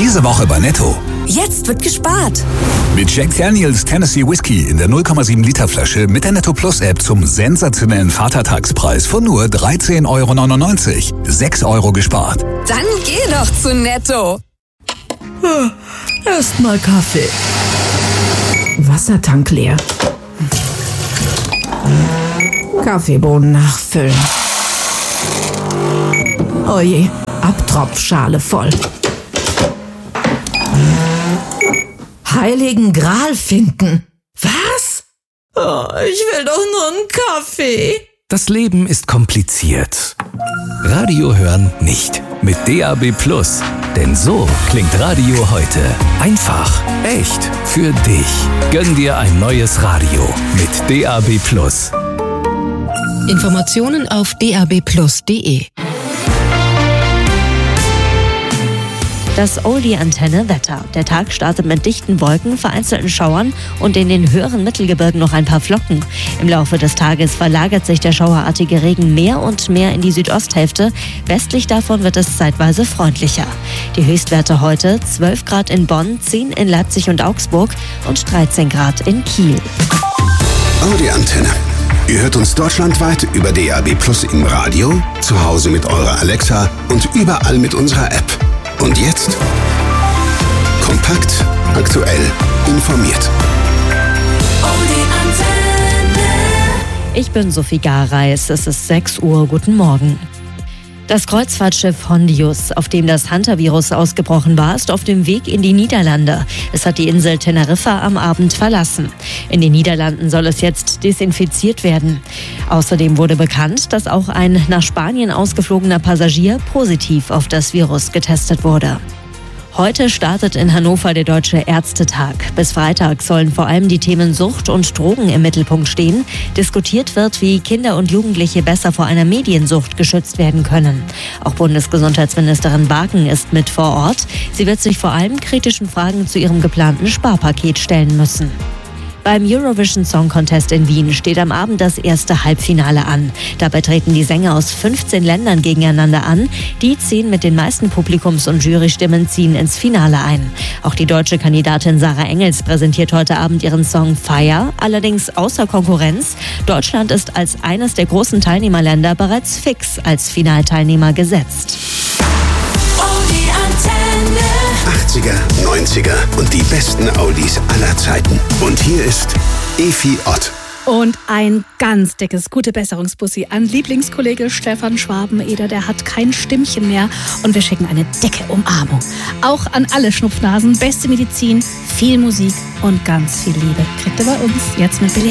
Diese Woche bei Netto. Jetzt wird gespart. Mit Jack Daniels Tennessee Whiskey in der 0,7 Liter Flasche mit der Netto Plus App zum sensationellen Vatertagspreis von nur 13,99 €. 6 € gespart. Dann geh doch zu Netto. Erstmal Kaffee. Wassertank leer. Kaffeebohnen nachfüllen. Oh je, Abtropfschale voll. Heiligen Gral finden. Was? Oh, ich will doch nur einen Kaffee. Das Leben ist kompliziert. Radio hören nicht. Mit DAB+. Denn so klingt Radio heute. Einfach, echt, für dich. Gönn dir ein neues Radio mit DAB+. Informationen auf dabplus.de. Das Oldie-Antenne-Wetter. Der Tag startet mit dichten Wolken, vereinzelten Schauern und in den höheren Mittelgebirgen noch ein paar Flocken. Im Laufe des Tages verlagert sich der schauerartige Regen mehr und mehr in die Südosthälfte. Westlich davon wird es zeitweise freundlicher. Die Höchstwerte heute: 12 Grad in Bonn, 10 in Leipzig und Augsburg und 13 Grad in Kiel. Audi-Antenne. Ihr hört uns deutschlandweit über DAB+ im Radio, zu Hause mit eurer Alexa und überall mit unserer App. Und jetzt? Kompakt, aktuell, informiert. Ich bin Sophie Gareis, es ist 6 Uhr, guten Morgen. Das Kreuzfahrtschiff Hondius, auf dem das Hunter-Virus ausgebrochen war, ist auf dem Weg in die Niederlande. Es hat die Insel Teneriffa am Abend verlassen. In den Niederlanden soll es jetzt desinfiziert werden. Außerdem wurde bekannt, dass auch ein nach Spanien ausgeflogener Passagier positiv auf das Virus getestet wurde. Heute startet in Hannover der Deutsche Ärztetag. Bis Freitag sollen vor allem die Themen Sucht und Drogen im Mittelpunkt stehen. Diskutiert wird, wie Kinder und Jugendliche besser vor einer Mediensucht geschützt werden können. Auch Bundesgesundheitsministerin Barken ist mit vor Ort. Sie wird sich vor allem kritischen Fragen zu ihrem geplanten Sparpaket stellen müssen. Beim Eurovision Song Contest in Wien steht am Abend das erste Halbfinale an. Dabei treten die Sänger aus 15 Ländern gegeneinander an. Die 10 mit den meisten Publikums- und Jurystimmen ziehen ins Finale ein. Auch die deutsche Kandidatin Sarah Engels präsentiert heute Abend ihren Song Fire, allerdings außer Konkurrenz. Deutschland ist als eines der großen Teilnehmerländer bereits fix als Finalteilnehmer gesetzt. 80er, 90er und die besten Oldies aller Zeiten. Und hier ist Efi Ott. Und ein ganz dickes gute Besserungsbussi an Lieblingskollege Stefan Schwabeneder. Der hat kein Stimmchen mehr und wir schicken eine dicke Umarmung. Auch an alle Schnupfnasen, beste Medizin, viel Musik und ganz viel Liebe kriegt ihr bei uns jetzt mit Billy